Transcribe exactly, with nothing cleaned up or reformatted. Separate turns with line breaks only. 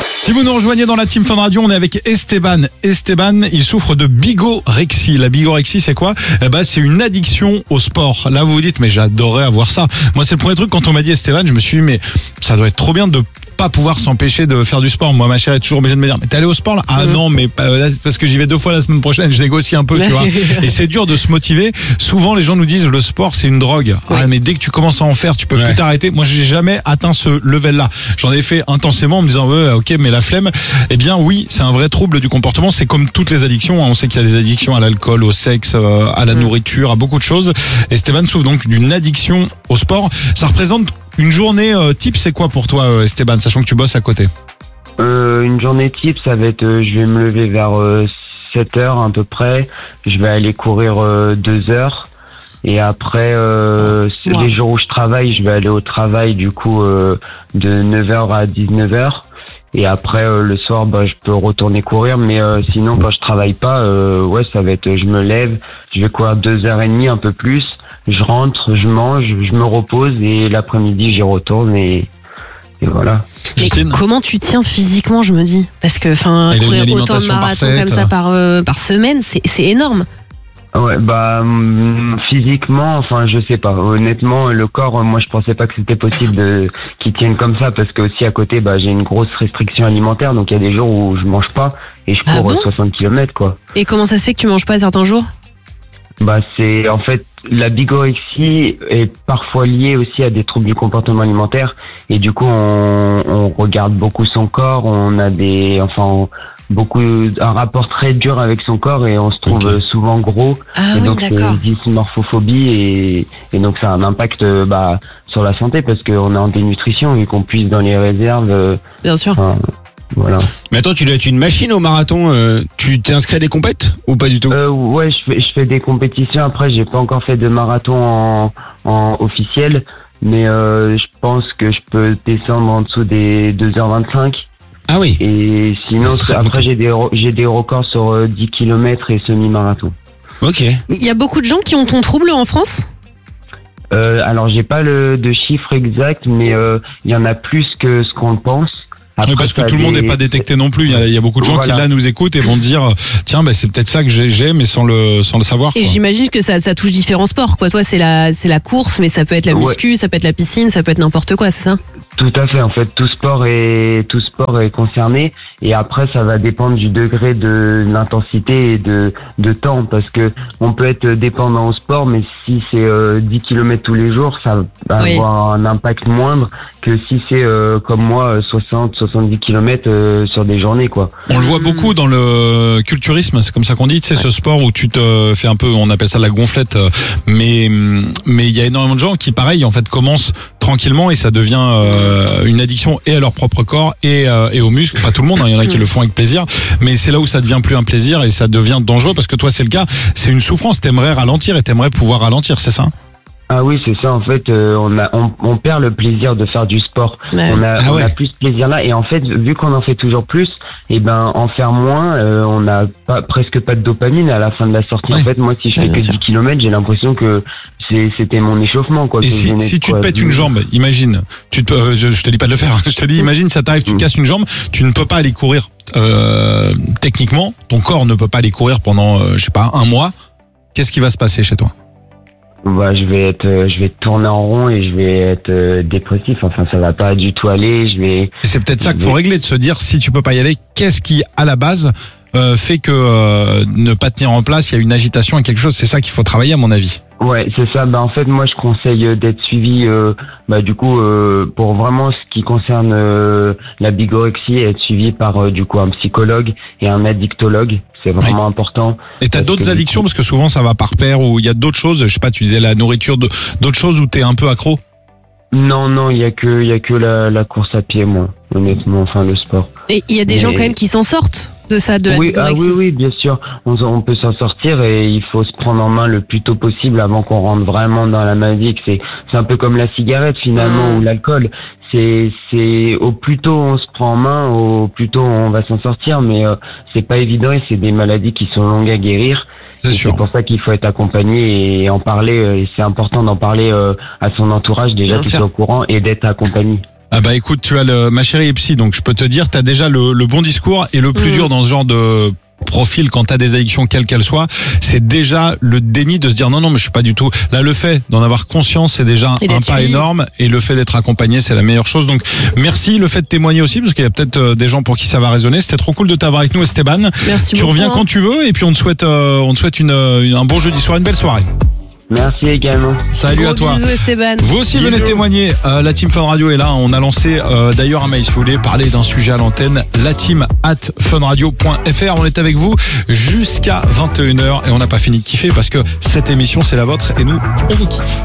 Si vous nous rejoignez dans la Team Fun Radio, on est avec Esteban. Esteban, il souffre de bigorexie. La bigorexie, c'est quoi? Eh ben, c'est une addiction au sport. Là, vous vous dites, mais j'adorerais avoir ça. Moi, c'est le premier truc, quand on m'a dit Esteban, je me suis dit, mais ça doit être trop bien de pas pouvoir s'empêcher de faire du sport. Moi, ma chérie est toujours obligée de me dire, mais t'es allé au sport là? Ah non, mais pas, là, parce que j'y vais deux fois la semaine prochaine, je négocie un peu, tu vois. Et c'est dur de se motiver. Souvent, les gens nous disent, le sport, c'est une drogue. Ouais. Ah, mais dès que tu commences à en faire, tu peux ouais. plus t'arrêter. Moi, j'ai jamais atteint ce level-là. J'en ai fait intensément en me disant, ouais, ok, mais la flemme. Eh bien, oui, c'est un vrai trouble du comportement. C'est comme toutes les addictions. On sait qu'il y a des addictions à l'alcool, au sexe, à la nourriture, à beaucoup de choses. Et Esteban souffre donc d'une addiction au sport. Ça représente une journée euh, type, c'est quoi pour toi, euh, Esteban, sachant que tu bosses à côté?
euh, Une journée type, ça va être, euh, je vais me lever vers euh, sept heures à peu près. Je vais aller courir euh, deux heures. Et après, euh, wow. les jours où je travaille, je vais aller au travail du coup euh, de neuf heures à dix-neuf heures. Et après, euh, le soir, bah, je peux retourner courir. Mais euh, sinon, quand je travaille pas, euh, ouais, ça va être, je me lève, je vais courir deux heures et demie, un peu plus. Je rentre, je mange, je me repose et l'après-midi, j'y retourne et, et voilà.
Mais comment tu tiens physiquement, je me dis? Parce que, enfin, courir autant de marathons parfaite. comme ça par, euh, par semaine, c'est, c'est énorme.
Ouais, bah, physiquement, enfin, je sais pas. Honnêtement, le corps, moi, je pensais pas que c'était possible de, qu'il tienne comme ça parce que aussi à côté, bah, j'ai une grosse restriction alimentaire. Donc, il y a des jours où je mange pas et je cours ah bon soixante kilomètres, quoi.
Et comment ça se fait que tu manges pas certains jours?
Bah, c'est, en fait, la bigorexie est parfois liée aussi à des troubles du comportement alimentaire. Et du coup, on, on regarde beaucoup son corps, on a des, enfin, beaucoup, un rapport très dur avec son corps et on se trouve okay. souvent gros.
Ah
et
oui,
donc,
d'accord.
c'est dysmorphophobie et, et donc ça a un impact, bah, sur la santé parce qu'on est en dénutrition et qu'on puise dans les réserves.
Bien sûr.
Enfin, voilà.
Mais attends, tu dois être une machine au marathon. Euh, tu t'es inscrit à des compètes ou pas du tout?
euh, Ouais, je fais, je fais des compétitions. Après, j'ai pas encore fait de marathon en, en officiel, mais euh, je pense que je peux descendre en dessous des deux heures vingt-cinq.
Ah oui.
Et sinon, après, j'ai des j'ai des records sur euh, dix kilomètres et semi-marathon.
Ok.
Il y a beaucoup de gens qui ont ton trouble en France?
Euh, alors, j'ai pas le de chiffre exact, mais il euh, y en a plus que ce qu'on pense.
Après, oui, parce que tout le monde n'est des... pas détecté non plus. Il y a, il y a beaucoup de gens voilà. qui là nous écoutent et vont dire tiens, bah, c'est peut-être ça que j'ai, j'ai mais sans le sans le savoir.
Et
quoi.
J'imagine que ça, ça touche différents sports. Quoi. Toi, c'est la c'est la course, mais ça peut être la muscu, ouais. ça peut être la piscine, ça peut être n'importe quoi, c'est ça?
Tout à fait. En fait, tout sport est tout sport est concerné. Et après, ça va dépendre du degré de l'intensité et de de temps, parce que on peut être dépendant au sport, mais si c'est euh, dix kilomètres tous les jours, ça va oui. avoir un impact moindre que si c'est euh, comme moi soixante soixante-dix kilomètres euh, sur des journées, quoi.
On le voit beaucoup dans le culturisme, c'est comme ça qu'on dit, tu sais, ouais. ce sport où tu te fais un peu, on appelle ça la gonflette, mais mais il y a énormément de gens qui, pareil, en fait, commencent tranquillement et ça devient euh, une addiction et à leur propre corps et euh, et aux muscles. Pas tout le monde, il hein, y en a qui le font avec plaisir, mais c'est là où ça devient plus un plaisir et ça devient dangereux parce que toi, c'est le cas, c'est une souffrance. T'aimerais ralentir et t'aimerais pouvoir ralentir, c'est ça?
Ah oui, c'est ça. En fait, euh, on a, on, on perd le plaisir de faire du sport. Ouais. On a, ah ouais. on a plus de plaisir là. Et en fait, vu qu'on en fait toujours plus, et ben, en faire moins, euh, on a pas, presque pas de dopamine à la fin de la sortie. Ouais. En fait, moi, si je fais ouais, que sûr. dix kilomètres, j'ai l'impression que c'est, c'était mon échauffement, quoi.
Et si, si tu
quoi,
te pètes
du...
une jambe, imagine, tu te, euh, je, je te dis pas de le faire. Je te dis, imagine, ça t'arrive, tu te casses une jambe, tu ne peux pas aller courir. Euh, techniquement, ton corps ne peut pas aller courir pendant, euh, je sais pas, un mois. Qu'est-ce qui va se passer chez toi?
Bah, je vais être, je vais tourner en rond et je vais être euh, dépressif. Enfin, ça va pas du tout aller. Je vais.
C'est peut-être ça qu'il faut régler, de se dire si tu peux pas y aller, qu'est-ce qui à la base euh, fait que euh, ne pas tenir en place, il y a une agitation et quelque chose. C'est ça qu'il faut travailler à mon avis.
Ouais, c'est ça. Bah en fait, moi, je conseille d'être suivi. Euh, bah du coup, euh, pour vraiment ce qui concerne euh, la bigorexie, être suivi par euh, du coup un psychologue et un addictologue. C'est vraiment oui. important.
Et t'as d'autres addictions coup... parce que souvent ça va par paire ou il y a d'autres choses. Je sais pas, tu disais la nourriture, d'autres choses où t'es un peu accro.
Non, non, il y a que, il y a que la, la course à pied, moi, honnêtement, enfin le sport.
Et il y a des Mais... gens quand même qui s'en sortent de ça, de la
oui,
bigorexie.
Ah oui, oui, bien sûr. On, on peut s'en sortir et il faut se prendre en main le plus tôt possible avant qu'on rentre vraiment dans la maladie. C'est, c'est un peu comme la cigarette finalement mmh. ou l'alcool. C'est, c'est au plus tôt on se prend en main, au plus tôt on va s'en sortir. Mais euh, c'est pas évident et c'est des maladies qui sont longues à guérir. C'est, c'est pour ça qu'il faut être accompagné et en parler. Et c'est important d'en parler euh, à son entourage déjà, tout au courant et d'être accompagné.
Ah bah écoute, tu as le, ma chérie est psy, donc je peux te dire, t'as déjà le, le bon discours et le plus mmh. dur dans ce genre de profil quand t'as des addictions quelles qu'elles soient, c'est déjà le déni de se dire non non mais je suis pas du tout. Là le fait d'en avoir conscience c'est déjà un pas suivi. énorme et le fait d'être accompagné c'est la meilleure chose. Donc merci, le fait de témoigner aussi parce qu'il y a peut-être des gens pour qui ça va résonner. C'était trop cool de t'avoir avec nous Esteban.
Merci
tu
beaucoup,
reviens
hein.
quand tu veux et puis on te souhaite euh, on te souhaite une, une un bon jeudi soir, une belle soirée.
Merci également.
Salut
Gros
à toi.
Bisous Esteban.
Vous aussi
Bisous.
venez témoigner. Euh, la team Fun Radio est là. On a lancé euh, d'ailleurs un mail si vous voulez parler d'un sujet à l'antenne. La team at funradio point f r. On est avec vous jusqu'à vingt et une heures et on n'a pas fini de kiffer parce que cette émission c'est la vôtre et nous on vous kiffe.